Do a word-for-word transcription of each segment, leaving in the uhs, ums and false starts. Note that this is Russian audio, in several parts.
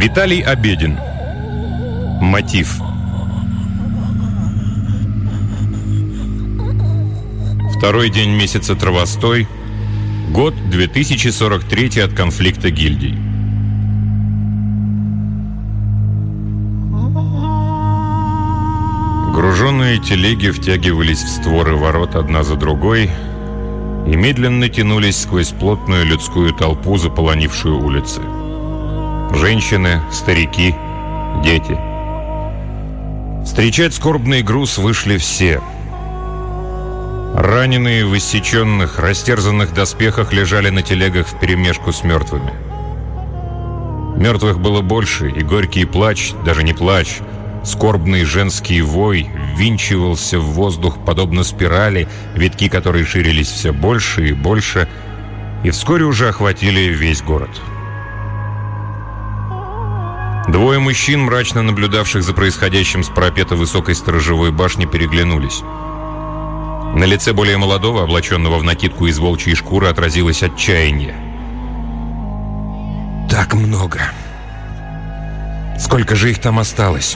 Виталий Обедин. Мотив. Второй день месяца Травостой. Год две тысячи сорок третий от конфликта гильдий. Груженные телеги втягивались в створы ворот одна за другой и медленно тянулись сквозь плотную людскую толпу, заполонившую улицы. Женщины, старики, дети. Встречать скорбный груз вышли все. Раненые в иссеченных, растерзанных доспехах лежали на телегах вперемешку с мертвыми. Мертвых было больше, и горький плач, даже не плач, скорбный женский вой ввинчивался в воздух, подобно спирали, витки которой ширились все больше и больше, и вскоре уже охватили весь город. Двое мужчин, мрачно наблюдавших за происходящим с парапета высокой сторожевой башни, переглянулись. На лице более молодого, облаченного в накидку из волчьей шкуры, отразилось отчаяние. «Так много! Сколько же их там осталось?»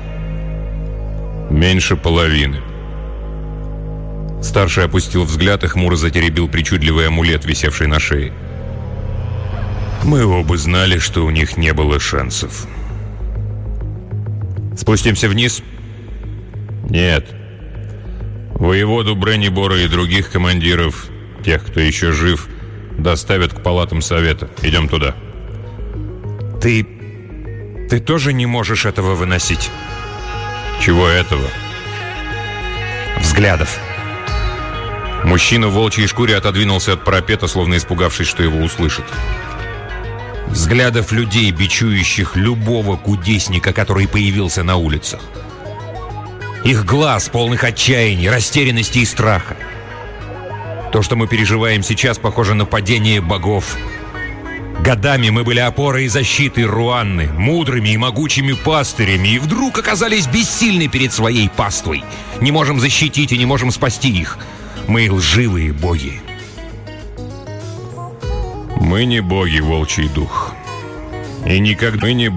«Меньше половины». Старший опустил взгляд и хмуро затеребил причудливый амулет, висевший на шее. «Мы оба знали, что у них не было шансов». «Спустимся вниз?» «Нет. Воеводу Бреннибора и других командиров, тех, кто еще жив, доставят к палатам совета. Идем туда». «Ты... ты тоже не можешь этого выносить?» «Чего этого?» «Взглядов». Мужчина в волчьей шкуре отодвинулся от парапета, словно испугавшись, что его услышат. Взглядов людей, бичующих любого кудесника, который появился на улицах. Их глаз, полных отчаяния, растерянности и страха. То, что мы переживаем сейчас, похоже на падение богов. Годами мы были опорой и защитой Руанны, мудрыми и могучими пастырями, и вдруг оказались бессильны перед своей паствой. Не можем защитить и не можем спасти их. Мы лживые боги. Мы не боги, волчий дух. И никогда мы не